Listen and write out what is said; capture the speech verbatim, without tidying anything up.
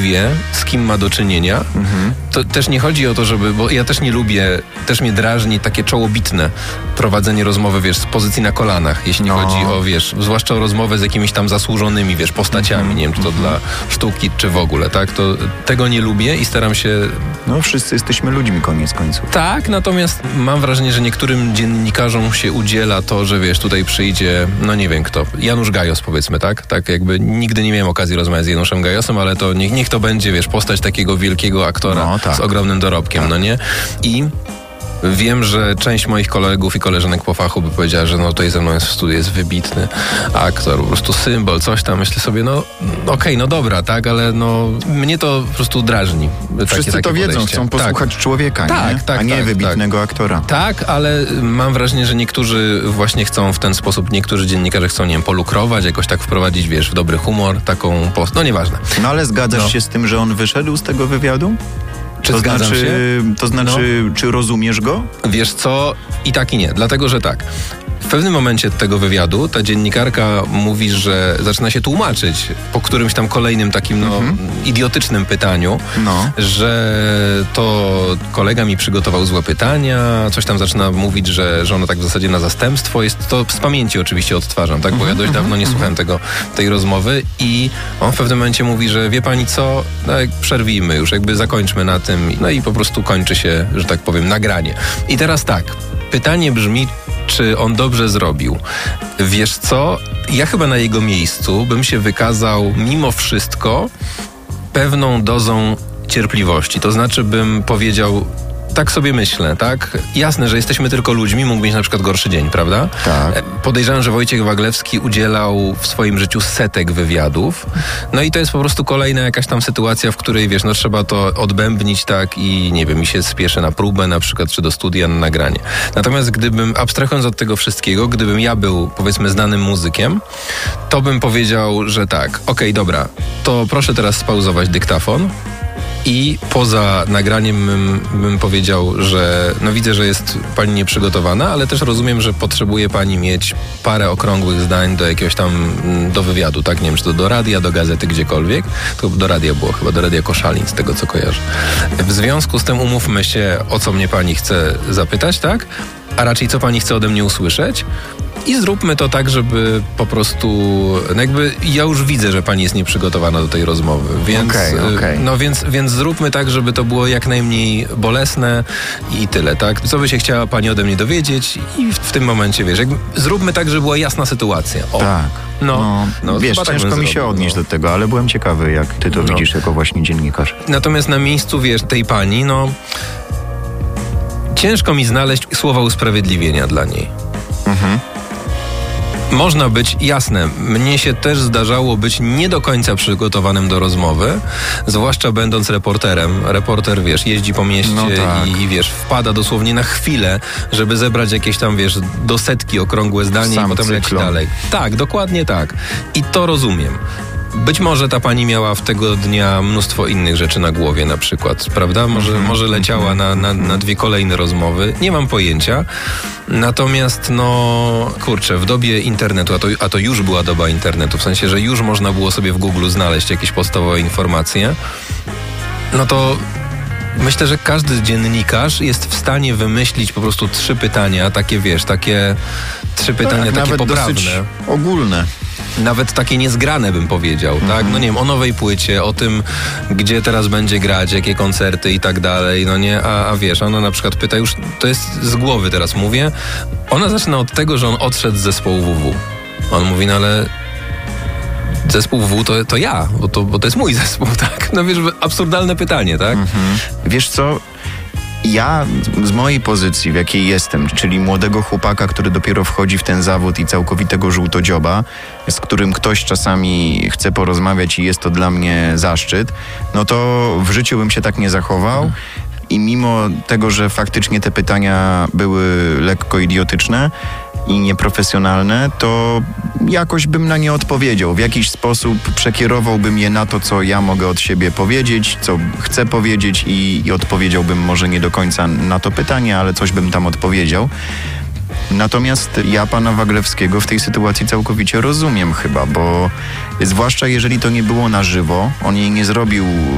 wie, z kim ma do czynienia. Mhm. To też nie chodzi o to, żeby, bo ja też nie lubię, też mnie drażni takie czołobitne prowadzenie rozmowy, wiesz, z pozycji na kolanach, jeśli no. chodzi o, wiesz, zwłaszcza o rozmowę z jakimiś tam zasłużonymi, wiesz, postaciami, mhm. nie wiem, czy to mhm. dla sztuki, czy w ogóle, tak? To tego nie lubię i staram się... No wszyscy jesteśmy ludźmi, koniec końców. Tak, natomiast mam wrażenie, że niektórym dziennikarzom się udziela to, że wiesz, tutaj przyjdzie, no nie wiem kto, Janusz Gajos powiedzmy, tak? Tak jakby nigdy nie miałem okazji rozmawiać z Januszem Gajosem, ale to niech, niech to będzie, wiesz, postać takiego wielkiego aktora no, tak. z ogromnym dorobkiem, tak. no nie? I wiem, że część moich kolegów i koleżanek po fachu by powiedziała, że no tutaj ze mną jest w studiu, jest wybitny aktor, po prostu symbol, coś tam. Myślę sobie, no okej, okay, no dobra, tak, ale no mnie to po prostu drażni. Wszyscy takie, to takie wiedzą, podejście. chcą posłuchać tak. człowieka, tak, nie? Tak, a nie tak, wybitnego tak. aktora. Tak, ale mam wrażenie, że niektórzy właśnie chcą w ten sposób, niektórzy dziennikarze chcą, nie wiem, polukrować, jakoś tak wprowadzić, wiesz, w dobry humor, taką post... No nieważne. No ale zgadzasz no. się z tym, że on wyszedł z tego wywiadu? Czy to zgadzam znaczy, się? To znaczy, no. czy rozumiesz go? Wiesz co? I tak i nie. Dlatego, że tak. W pewnym momencie tego wywiadu ta dziennikarka mówi, że zaczyna się tłumaczyć po którymś tam kolejnym takim no, mhm. idiotycznym pytaniu, no. że to kolega mi przygotował złe pytania, coś tam zaczyna mówić, że, że ona tak w zasadzie na zastępstwo jest. To z pamięci oczywiście odtwarzam, tak? Bo ja dość dawno nie słuchałem tego, tej rozmowy i on w pewnym momencie mówi, że wie pani co, no, przerwijmy już, jakby zakończmy na tym, no i po prostu kończy się, że tak powiem, nagranie. I teraz tak, pytanie brzmi, czy on dobrze zrobił. Wiesz co? Ja chyba na jego miejscu bym się wykazał mimo wszystko pewną dozą cierpliwości. To znaczy bym powiedział, tak sobie myślę, tak? Jasne, że jesteśmy tylko ludźmi, mógł mieć na przykład gorszy dzień, prawda? Tak. Podejrzewam, że Wojciech Waglewski udzielał w swoim życiu setek wywiadów. No i to jest po prostu kolejna jakaś tam sytuacja, w której, wiesz, no trzeba to odbębnić, tak? I nie wiem, mi się spieszy na próbę na przykład, czy do studia na nagranie. Natomiast gdybym, abstrahując od tego wszystkiego, gdybym ja był, powiedzmy, znanym muzykiem, to bym powiedział, że tak, okej, okay, dobra, to proszę teraz spauzować dyktafon. I poza nagraniem bym, bym powiedział, że no widzę, że jest pani nieprzygotowana, ale też rozumiem, że potrzebuje pani mieć parę okrągłych zdań do jakiegoś tam, do wywiadu, tak? Nie wiem, czy to do radia, do gazety, gdziekolwiek. To do radia było chyba, do Radia Koszalin, z tego co kojarzę. W związku z tym umówmy się, o co mnie pani chce zapytać, tak? A raczej co pani chce ode mnie usłyszeć? I zróbmy to tak, żeby po prostu, no jakby ja już widzę, że pani jest nieprzygotowana do tej rozmowy, więc, okay, okay. no więc, więc zróbmy tak, żeby to było jak najmniej bolesne i tyle, tak? Co by się chciała pani ode mnie dowiedzieć i w, w tym momencie, wiesz, jakby, zróbmy tak, żeby była jasna sytuacja. O. Tak. No, no, no wiesz, tak ciężko mi się zrobił, odnieść no. do tego, ale byłem ciekawy, jak ty to no. widzisz jako właśnie dziennikarz. Natomiast na miejscu, wiesz, tej pani, no ciężko mi znaleźć słowa usprawiedliwienia dla niej. Mhm. Można być, jasne, mnie się też zdarzało być nie do końca przygotowanym do rozmowy, zwłaszcza będąc reporterem. Reporter, wiesz, jeździ po mieście no tak. i, wiesz, wpada dosłownie na chwilę, żeby zebrać jakieś tam, wiesz, do setki okrągłe zdanie Sam i potem leci dalej. Tak, dokładnie tak. I to rozumiem. Być może ta pani miała w tego dnia mnóstwo innych rzeczy na głowie na przykład, prawda? Może, mm-hmm. może leciała na, na, na dwie kolejne rozmowy. Nie mam pojęcia. Natomiast, no, kurczę, w dobie internetu, a to, a to już była doba internetu, w sensie, że już można było sobie w Google znaleźć jakieś podstawowe informacje, no to myślę, że każdy dziennikarz jest w stanie wymyślić po prostu trzy pytania, takie, wiesz, takie trzy pytania, tak, takie nawet poprawne. Dosyć ogólne. Nawet takie niezgrane, bym powiedział, mm-hmm. tak? No nie wiem, o nowej płycie, o tym, gdzie teraz będzie grać, jakie koncerty i tak dalej, no nie? A, a wiesz, ona na przykład pyta, już to jest z głowy teraz mówię, ona zaczyna od tego, że on odszedł z zespołu W W. On mówi, no ale zespół W W to, to ja, bo to, bo to jest mój zespół, tak? No wiesz, absurdalne pytanie, tak? Mm-hmm. Wiesz co? Ja z mojej pozycji, w jakiej jestem, czyli młodego chłopaka, który dopiero wchodzi w ten zawód i całkowitego żółtodzioba, z którym ktoś czasami chce porozmawiać i jest to dla mnie zaszczyt, no to w życiu bym się tak nie zachował. Mhm. I mimo tego, że faktycznie te pytania były lekko idiotyczne i nieprofesjonalne, to jakoś bym na nie odpowiedział. W jakiś sposób przekierowałbym je na to, co ja mogę od siebie powiedzieć, co chcę powiedzieć i, i odpowiedziałbym może nie do końca na to pytanie, ale coś bym tam odpowiedział. Natomiast ja pana Waglewskiego w tej sytuacji całkowicie rozumiem chyba, bo zwłaszcza jeżeli to nie było na żywo, on jej nie zrobił